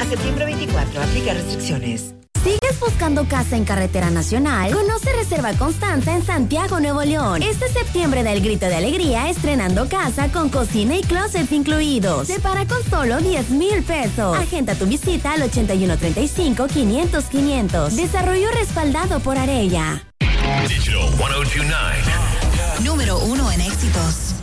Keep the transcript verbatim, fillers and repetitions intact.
septiembre veinticuatro. Aplica restricciones. ¿Sigues buscando casa en Carretera Nacional? Conoce Reserva Constanza en Santiago, Nuevo León. Este septiembre da el grito de alegría estrenando casa con cocina y closet incluidos. Separa con solo diez mil pesos. Agenda tu visita al ochenta y uno treinta y cinco, quinientos, quinientos. Desarrollo respaldado por Arella. Digital ciento veintionueve. Número uno en éxitos.